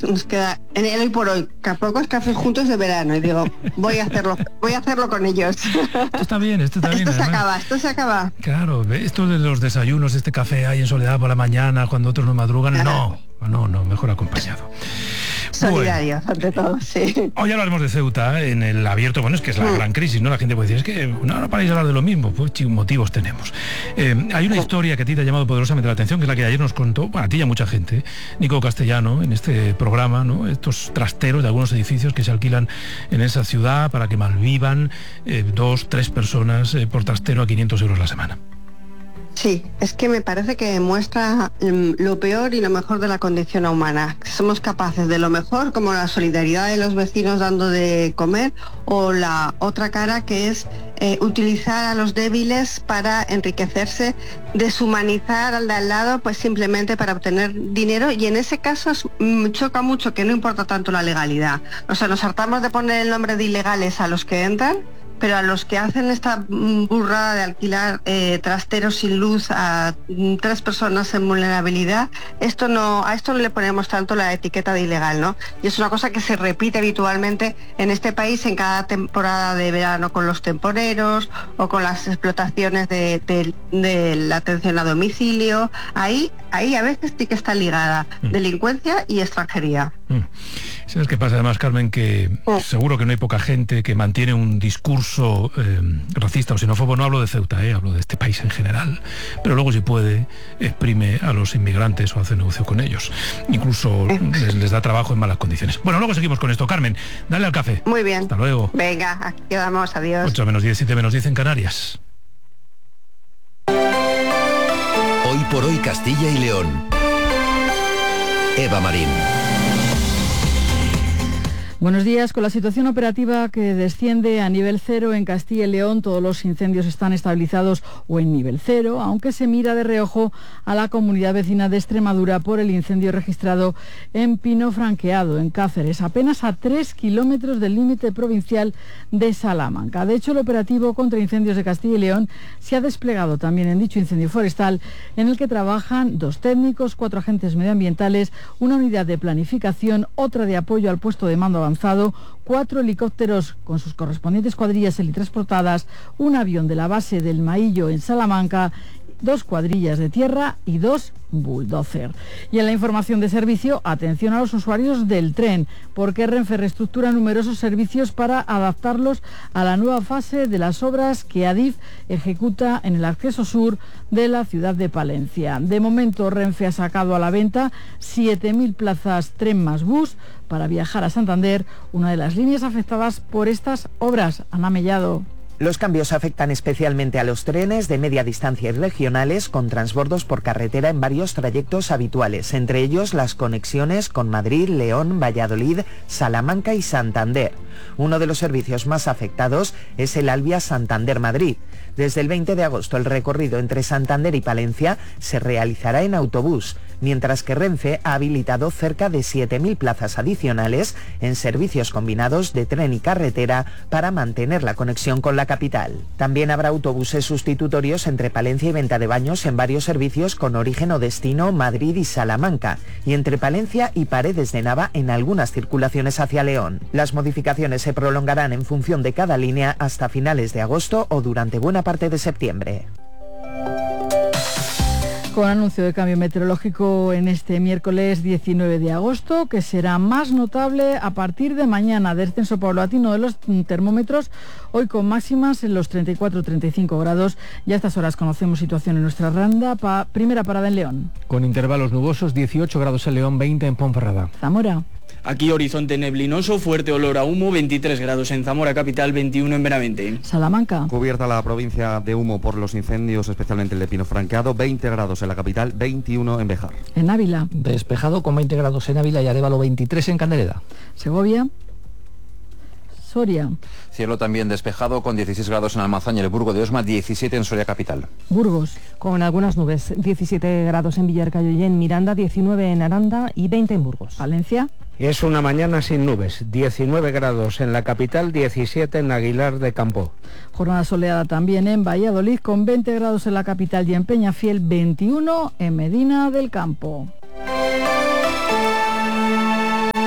nos queda en el hoy por hoy, pocos cafés juntos de verano, y digo, voy a hacerlo con ellos. Esto está bien. Esto se acaba. Claro, esto de los desayunos, este café ahí en soledad por la mañana, cuando otros no madrugan, no, mejor acompañado. Solidarios, ante todo, sí. Hoy hablaremos de Ceuta en el abierto. Bueno, es que es la gran crisis, ¿no? La gente puede decir, es que no paráis de hablar de lo mismo. Pues motivos tenemos. Hay una historia que a ti te ha llamado poderosamente la atención, que es la que ayer nos contó, bueno, a ti y a mucha gente, Nico Castellano, en este programa, ¿no? Estos trasteros de algunos edificios que se alquilan en esa ciudad para que malvivan 2, 3 personas por trastero a 500 euros la semana. Sí, es que me parece que muestra lo peor y lo mejor de la condición humana. Somos capaces de lo mejor, como la solidaridad de los vecinos dando de comer, o la otra cara, que es utilizar a los débiles para enriquecerse, deshumanizar al de al lado, pues simplemente para obtener dinero. Y en ese caso choca mucho que no importa tanto la legalidad. O sea, nos hartamos de poner el nombre de ilegales a los que entran, pero a los que hacen esta burrada de alquilar trasteros sin luz a 3 personas en vulnerabilidad, a esto no le ponemos tanto la etiqueta de ilegal, ¿no? Y es una cosa que se repite habitualmente en este país en cada temporada de verano, con los temporeros o con las explotaciones de la atención a domicilio. Ahí a veces sí que está ligada delincuencia y extranjería. ¿Sabes qué pasa además, Carmen? Que seguro que no hay poca gente que mantiene un discurso racista o xenófobo. No hablo de Ceuta, hablo de este país en general. Pero luego, si puede, exprime a los inmigrantes o hace negocio con ellos. Incluso les da trabajo en malas condiciones. Bueno, luego seguimos con esto. Carmen, dale al café. Muy bien. Hasta luego. Venga, aquí quedamos. Adiós. 8 menos 10, 7 menos 10 en Canarias. Hoy por hoy Castilla y León. Eva Marín. Buenos días. Con la situación operativa que desciende a nivel 0 en Castilla y León, todos los incendios están estabilizados o en nivel 0, aunque se mira de reojo a la comunidad vecina de Extremadura por el incendio registrado en Pino Franqueado, en Cáceres, apenas a 3 kilómetros del límite provincial de Salamanca. De hecho, el operativo contra incendios de Castilla y León se ha desplegado también en dicho incendio forestal, en el que trabajan 2 técnicos, 4 agentes medioambientales, una unidad de planificación, otra de apoyo al puesto de mando avanzado, 4 helicópteros con sus correspondientes cuadrillas helitransportadas, un avión de la base del Maillo en Salamanca, 2 cuadrillas de tierra y 2 bulldozer. Y en la información de servicio, atención a los usuarios del tren, porque Renfe reestructura numerosos servicios para adaptarlos a la nueva fase de las obras que Adif ejecuta en el acceso sur de la ciudad de Palencia. De momento, Renfe ha sacado a la venta 7.000 plazas tren más bus para viajar a Santander, una de las líneas afectadas por estas obras. Ana Mellado. Los cambios afectan especialmente a los trenes de media distancia y regionales con transbordos por carretera en varios trayectos habituales, entre ellos las conexiones con Madrid, León, Valladolid, Salamanca y Santander. Uno de los servicios más afectados es el Alvia Santander-Madrid. Desde el 20 de agosto el recorrido entre Santander y Palencia se realizará en autobús, mientras que Renfe ha habilitado cerca de 7.000 plazas adicionales en servicios combinados de tren y carretera para mantener la conexión con la capital. También habrá autobuses sustitutorios entre Palencia y Venta de Baños en varios servicios con origen o destino Madrid y Salamanca, y entre Palencia y Paredes de Nava en algunas circulaciones hacia León. Las modificaciones se prolongarán en función de cada línea hasta finales de agosto o durante buena parte de septiembre. Con anuncio de cambio meteorológico en este miércoles 19 de agosto, que será más notable a partir de mañana, descenso paulatino de los termómetros, hoy con máximas en los 34-35 grados. Ya a estas horas conocemos situación en nuestra randa. Primera parada en León. Con intervalos nubosos, 18 grados en León, 20 en Ponferrada. Zamora. Aquí horizonte neblinoso, fuerte olor a humo, 23 grados en Zamora capital, 21 en Benavente. Salamanca. Cubierta la provincia de humo por los incendios, especialmente el de Pino Franqueado, 20 grados en la capital, 21 en Béjar. En Ávila. Despejado con 20 grados en Ávila y Arévalo, 23 en Candeleda. Segovia. Soria. Cielo también despejado con 16 grados en Almazaña y el Burgo de Osma, 17 en Soria capital. Burgos. Con algunas nubes, 17 grados en Villarcayo y en Miranda, 19 en Aranda y 20 en Burgos. Valencia. Es una mañana sin nubes, 19 grados en la capital, 17 en Aguilar de Campo. Jornada soleada también en Valladolid, con 20 grados en la capital y en Peñafiel, 21 en Medina del Campo.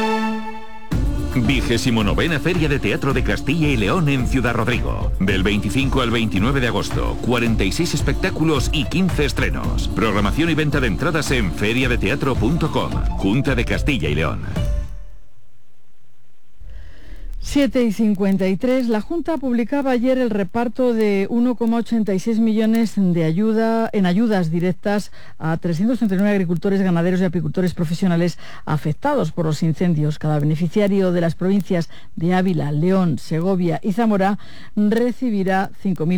29ª Feria de Teatro de Castilla y León en Ciudad Rodrigo. Del 25 al 29 de agosto, 46 espectáculos y 15 estrenos. Programación y venta de entradas en feriadeteatro.com. Junta de Castilla y León. 7:53. La Junta publicaba ayer el reparto de 1,86 millones de ayudas directas a 339 agricultores, ganaderos y apicultores profesionales afectados por los incendios. Cada beneficiario de las provincias de Ávila, León, Segovia y Zamora recibirá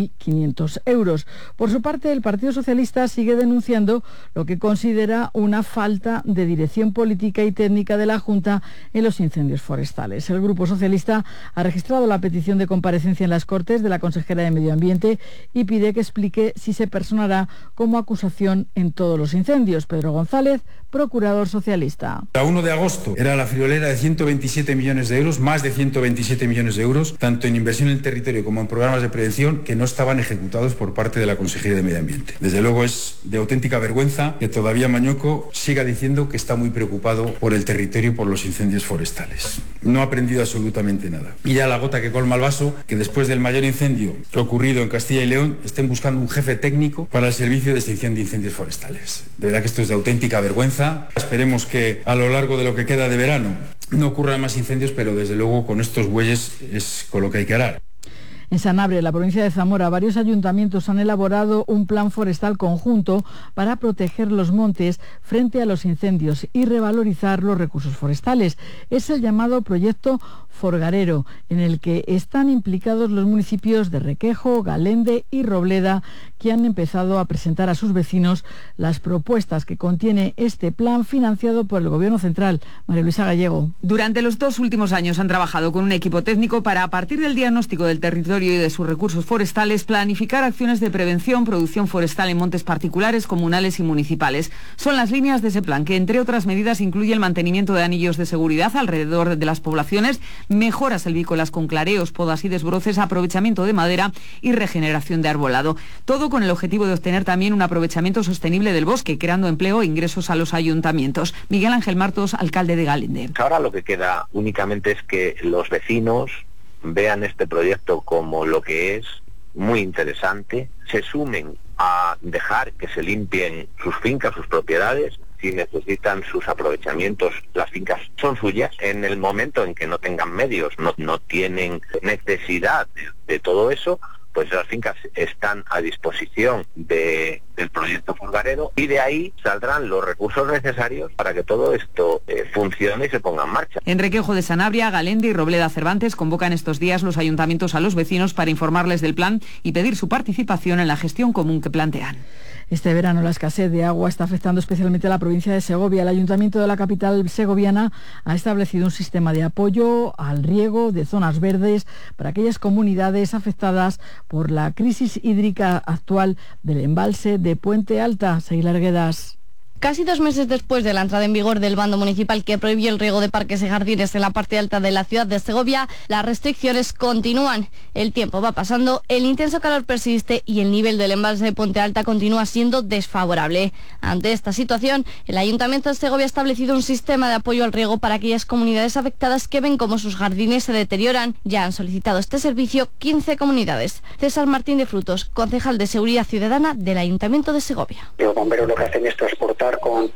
5.500 euros. Por su parte, el Partido Socialista sigue denunciando lo que considera una falta de dirección política y técnica de la Junta en los incendios forestales. El Grupo Socialista ha registrado la petición de comparecencia en las Cortes de la consejera de Medio Ambiente y pide que explique si se personará como acusación en todos los incendios. Pedro González, procurador socialista. La 1 de agosto era la friolera de 127 millones de euros, más de 127 millones de euros, tanto en inversión en el territorio como en programas de prevención que no estaban ejecutados por parte de la Consejería de Medio Ambiente. Desde luego es de auténtica vergüenza que todavía Mañueco siga diciendo que está muy preocupado por el territorio y por los incendios forestales. No ha aprendido absolutamente nada. Y ya la gota que colma el vaso, que después del mayor incendio ocurrido en Castilla y León estén buscando un jefe técnico para el servicio de extinción de incendios forestales. De verdad que esto es de auténtica vergüenza. Esperemos que a lo largo de lo que queda de verano no ocurran más incendios, pero desde luego con estos bueyes es con lo que hay que arar. En Sanabria, la provincia de Zamora, varios ayuntamientos han elaborado un plan forestal conjunto para proteger los montes frente a los incendios y revalorizar los recursos forestales. Es el llamado proyecto Forgarero, en el que están implicados los municipios de Requejo, Galende y Robleda, que han empezado a presentar a sus vecinos las propuestas que contiene este plan financiado por el Gobierno Central. María Luisa Gallego. Durante los 2 últimos años han trabajado con un equipo técnico para, a partir del diagnóstico del territorio y de sus recursos forestales, planificar acciones de prevención, producción forestal en montes particulares, comunales y municipales. Son las líneas de ese plan, que entre otras medidas incluye el mantenimiento de anillos de seguridad alrededor de las poblaciones, mejoras silvícolas con clareos, podas y desbroces, aprovechamiento de madera y regeneración de arbolado. Todo con el objetivo de obtener también un aprovechamiento sostenible del bosque, creando empleo e ingresos a los ayuntamientos. Miguel Ángel Martos, alcalde de Galende. Ahora lo que queda únicamente es que los vecinos vean este proyecto como lo que es, muy interesante, se sumen a dejar que se limpien sus fincas, sus propiedades. Si necesitan sus aprovechamientos, las fincas son suyas. En el momento en que no tengan medios, no tienen necesidad de todo eso, pues las fincas están a disposición del proyecto Forgarero y de ahí saldrán los recursos necesarios para que todo esto funcione y se ponga en marcha. En Requejo de Sanabria, Galende y Robleda Cervantes convocan estos días los ayuntamientos a los vecinos para informarles del plan y pedir su participación en la gestión común que plantean. Este verano la escasez de agua está afectando especialmente a la provincia de Segovia. El Ayuntamiento de la capital segoviana ha establecido un sistema de apoyo al riego de zonas verdes para aquellas comunidades afectadas por la crisis hídrica actual del embalse de Puente Alta. Seguir Arguedas. Casi 2 meses después de la entrada en vigor del bando municipal que prohibió el riego de parques y jardines en la parte alta de la ciudad de Segovia, las restricciones continúan. El tiempo va pasando, el intenso calor persiste y el nivel del embalse de Puente Alta continúa siendo desfavorable. Ante esta situación, el Ayuntamiento de Segovia ha establecido un sistema de apoyo al riego para aquellas comunidades afectadas que ven cómo sus jardines se deterioran. Ya han solicitado este servicio 15 comunidades. César Martín de Frutos, concejal de Seguridad Ciudadana del Ayuntamiento de Segovia. Los bomberos lo que hacen es transportar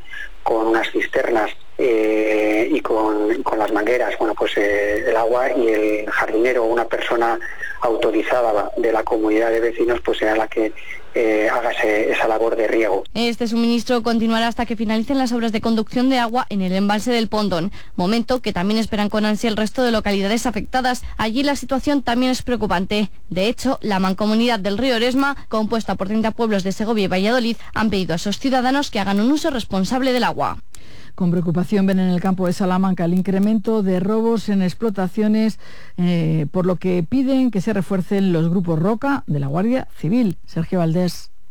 con unas cisternas y con las mangueras, el agua, y el jardinero o una persona autorizada de la comunidad de vecinos pues será la que haga esa labor de riego. Este suministro continuará hasta que finalicen las obras de conducción de agua en el embalse del Pondón, momento que también esperan con ansia el resto de localidades afectadas. Allí la situación también es preocupante. De hecho, la Mancomunidad del Río Eresma, compuesta por 30 pueblos de Segovia y Valladolid, han pedido a sus ciudadanos que hagan un uso responsable del agua. Con preocupación ven en el campo de Salamanca el incremento de robos en explotaciones, por lo que piden que se refuercen los grupos Roca de la Guardia Civil. Sergio Valdés.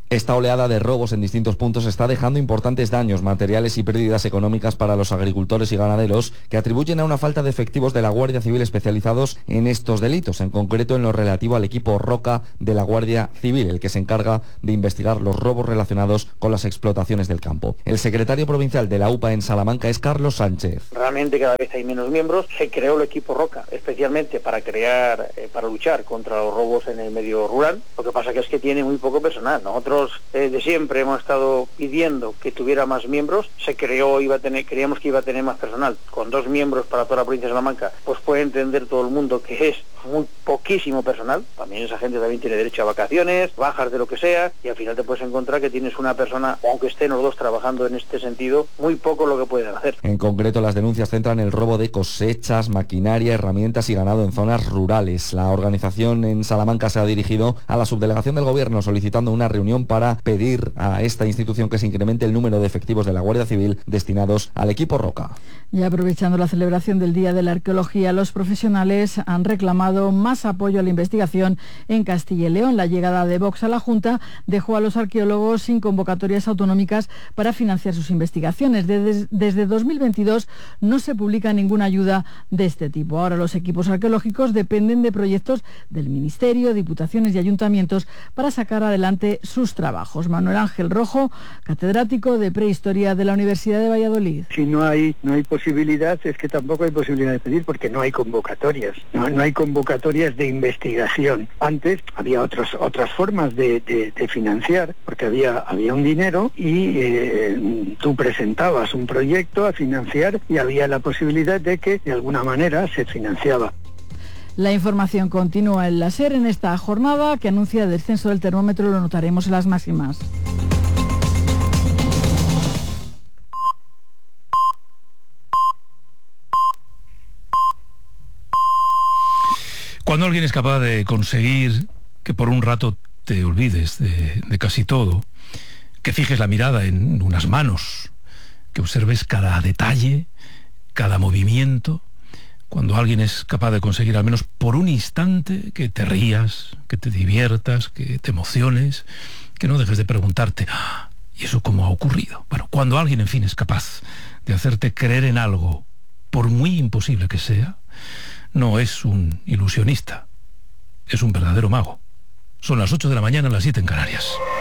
Esta oleada de robos en distintos puntos está dejando importantes daños materiales y pérdidas económicas para los agricultores y ganaderos, que atribuyen a una falta de efectivos de la Guardia Civil especializados en estos delitos, en concreto en lo relativo al equipo Roca de la Guardia Civil, el que se encarga de investigar los robos relacionados con las explotaciones del campo. El secretario provincial de la UPA en Salamanca es Carlos Sánchez. Realmente cada vez hay menos miembros. Se creó el equipo Roca especialmente para luchar contra los robos en el medio rural. Lo que pasa que es que tiene muy poco personal. Nosotros de siempre hemos estado pidiendo que tuviera más miembros. Se creó, creíamos que iba a tener más personal. Con 2 miembros para toda la provincia de Salamanca, pues puede entender todo el mundo que es muy poquísimo personal. También esa gente también tiene derecho a vacaciones, bajas de lo que sea, y al final te puedes encontrar que tienes una persona, aunque estén los dos trabajando en este sentido, muy poco lo que pueden hacer. En concreto, las denuncias centran el robo de cosechas, maquinaria, herramientas y ganado en zonas rurales. La organización en Salamanca se ha dirigido a la subdelegación del Gobierno solicitando una reunión para pedir a esta institución que se incremente el número de efectivos de la Guardia Civil destinados al equipo Roca. Y aprovechando la celebración del Día de la Arqueología, los profesionales han reclamado más apoyo a la investigación en Castilla y León. La llegada de Vox a la Junta dejó a los arqueólogos sin convocatorias autonómicas para financiar sus investigaciones. Desde 2022 no se publica ninguna ayuda de este tipo. Ahora los equipos arqueológicos dependen de proyectos del Ministerio, Diputaciones y Ayuntamientos para sacar adelante sus trabajos. Manuel Ángel Rojo, catedrático de Prehistoria de la Universidad de Valladolid. Si no hay posibilidad, es que tampoco hay posibilidad de pedir, porque no hay convocatorias. No hay convocatorias de investigación. Antes había otras formas de financiar, porque había un dinero y tú presentabas un proyecto a financiar y había la posibilidad de que de alguna manera se financiaba. La información continúa en la SER en esta jornada que anuncia el descenso del termómetro, lo notaremos en las máximas. Cuando alguien es capaz de conseguir que por un rato te olvides de casi todo, que fijes la mirada en unas manos, que observes cada detalle, cada movimiento, cuando alguien es capaz de conseguir al menos por un instante que te rías, que te diviertas, que te emociones, que no dejes de preguntarte, ¿y eso cómo ha ocurrido? Bueno, cuando alguien, en fin, es capaz de hacerte creer en algo, por muy imposible que sea, no es un ilusionista, es un verdadero mago. Son las 8 de la mañana, las 7 en Canarias.